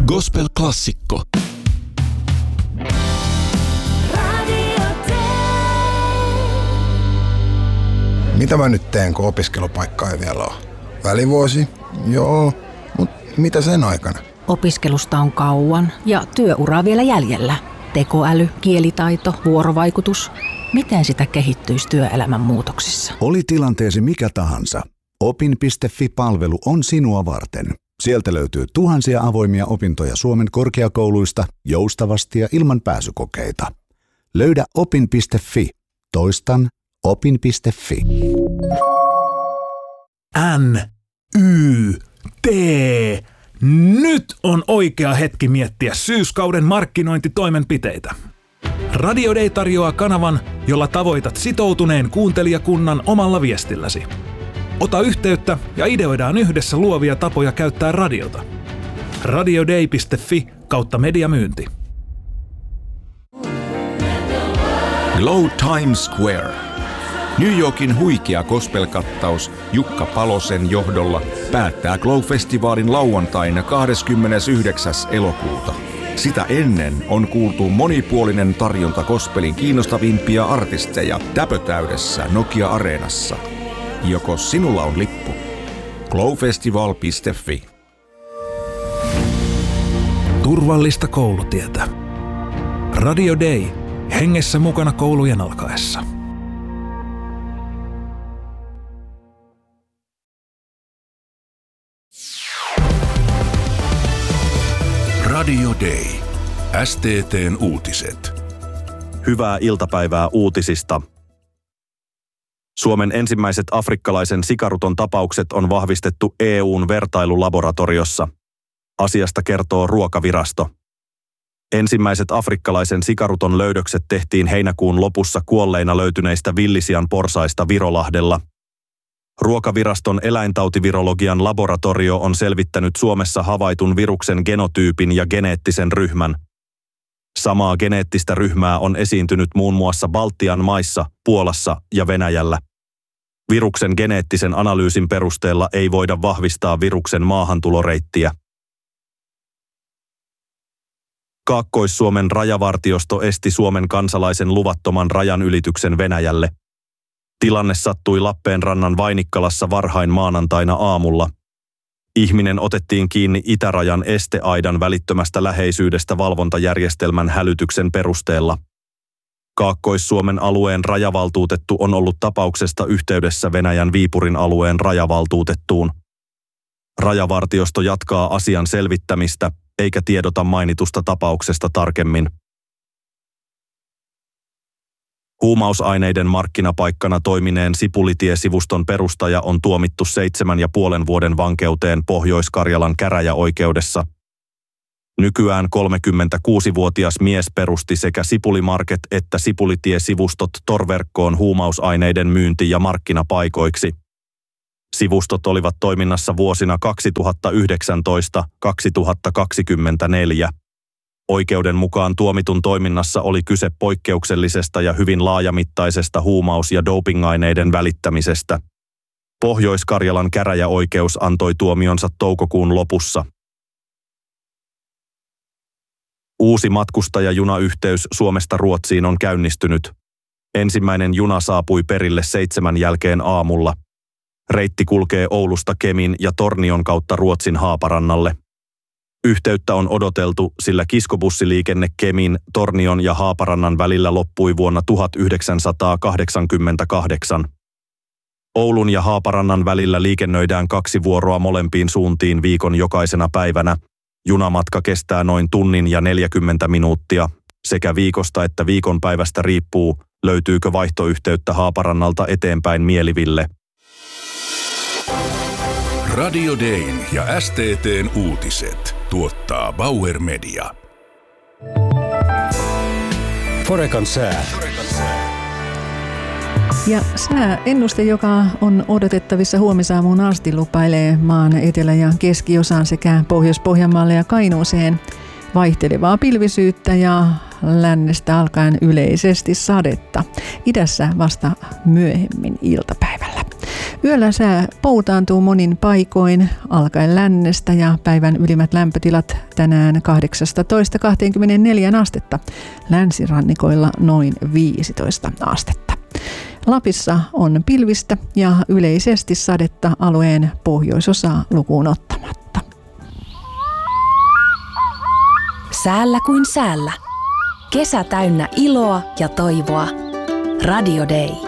Gospel-klassikko. Mitä mä nyt teen, kun opiskelupaikka ei vielä ole? Välivuosi? Joo, mutta mitä sen aikana? Opiskelusta on kauan ja työuraa vielä jäljellä. Tekoäly, kielitaito, vuorovaikutus. Miten sitä kehittyisi työelämän muutoksissa? Oli tilanteesi mikä tahansa. Opin.fi-palvelu on sinua varten. Sieltä löytyy tuhansia avoimia opintoja Suomen korkeakouluista joustavasti ja ilman pääsykokeita. Löydä opin.fi. Toistan opin.fi. NYT. Nyt on oikea hetki miettiä syyskauden markkinointitoimenpiteitä. Radio Day tarjoaa kanavan, jolla tavoitat sitoutuneen kuuntelijakunnan omalla viestilläsi. Ota yhteyttä ja ideoidaan yhdessä luovia tapoja käyttää radiota. radioday.fi/mediamyynti. Glow Times Square. New Yorkin huikea gospel-kattaus Jukka Palosen johdolla päättää Glow-festivaalin lauantaina 29. elokuuta. Sitä ennen on kuultu monipuolinen tarjonta gospelin kiinnostavimpia artisteja täpötäydessä Nokia-areenassa. Joko sinulla on lippu? glowfestival.fi. Turvallista koulutietä. Radio Day. Hengessä mukana koulujen alkaessa. Radio Day. STT:n uutiset. Hyvää iltapäivää uutisista. Suomen ensimmäiset afrikkalaisen sikaruton tapaukset on vahvistettu EU:n vertailulaboratoriossa. Asiasta kertoo Ruokavirasto. Ensimmäiset afrikkalaisen sikaruton löydökset tehtiin heinäkuun lopussa kuolleina löytyneistä villisian porsaista Virolahdella. Ruokaviraston eläintautivirologian laboratorio on selvittänyt Suomessa havaitun viruksen genotyypin ja geneettisen ryhmän. Samaa geneettistä ryhmää on esiintynyt muun muassa Baltian maissa, Puolassa ja Venäjällä. Viruksen geneettisen analyysin perusteella ei voida vahvistaa viruksen maahantuloreittiä. Kaakkois-Suomen rajavartiosto esti Suomen kansalaisen luvattoman rajan ylityksen Venäjälle. Tilanne sattui Lappeenrannan Vainikkalassa varhain maanantaina aamulla. Ihminen otettiin kiinni itärajan esteaidan välittömästä läheisyydestä valvontajärjestelmän hälytyksen perusteella. Kaakkois-Suomen alueen rajavaltuutettu on ollut tapauksesta yhteydessä Venäjän Viipurin alueen rajavaltuutettuun. Rajavartiosto jatkaa asian selvittämistä, eikä tiedota mainitusta tapauksesta tarkemmin. Huumausaineiden markkinapaikkana toimineen Sipulitie-sivuston perustaja on tuomittu 7,5 vuoden vankeuteen Pohjois-Karjalan käräjäoikeudessa. Nykyään 36-vuotias mies perusti sekä Sipulimarket että Sipulitie-sivustot torverkkoon huumausaineiden myynti- ja markkinapaikoiksi. Sivustot olivat toiminnassa vuosina 2019–2024. Oikeuden mukaan tuomitun toiminnassa oli kyse poikkeuksellisesta ja hyvin laajamittaisesta huumaus- ja dopingaineiden välittämisestä. Pohjois-Karjalan käräjäoikeus antoi tuomionsa toukokuun lopussa. Uusi matkustajajunayhteys Suomesta Ruotsiin on käynnistynyt. Ensimmäinen juna saapui perille 7 jälkeen aamulla. Reitti kulkee Oulusta Kemin ja Tornion kautta Ruotsin Haaparannalle. Yhteyttä on odoteltu, sillä kiskobussiliikenne Kemin, Tornion ja Haaparannan välillä loppui vuonna 1988. Oulun ja Haaparannan välillä liikennöidään 2 vuoroa molempiin suuntiin viikon jokaisena päivänä. Junamatka kestää noin tunnin ja 40 minuuttia. Sekä viikosta että viikonpäivästä riippuu, löytyykö vaihtoyhteyttä Haaparannalta eteenpäin Mieliville. Radio Dayn ja STT:n uutiset tuottaa Bauer Media. Forecan sää. Ja sääennuste, joka on odotettavissa huomisaamuun asti, lupailee maan etelä- ja keskiosaan sekä Pohjois-Pohjanmaalle ja Kainuuseen vaihtelevaa pilvisyyttä ja lännestä alkaen yleisesti sadetta. Idässä vasta myöhemmin iltapäivällä. Yöllä sää poutaantuu monin paikoin alkaen lännestä ja päivän ylimmät lämpötilat tänään 18-24 astetta. Länsirannikoilla noin 15 astetta. Lapissa on pilvistä ja yleisesti sadetta alueen pohjoisosaa lukuun ottamatta. Säällä kuin säällä. Kesä täynnä iloa ja toivoa. Radio Day.